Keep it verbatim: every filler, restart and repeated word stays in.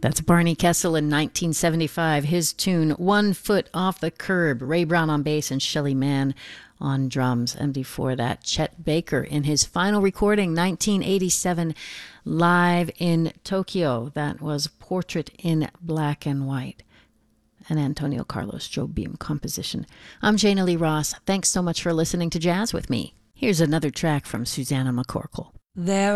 That's Barney Kessel in nineteen seventy-five. His tune, One Foot Off the Curb. Ray Brown on bass and Shelly Manne on drums. And before that, Chet Baker in his final recording, nineteen eighty-seven, live in Tokyo. That was Portrait in Black and White, an Antonio Carlos Jobim composition. I'm Jana Lee Ross. Thanks so much for listening to Jazz with me. Here's another track from Susanna McCorkle. There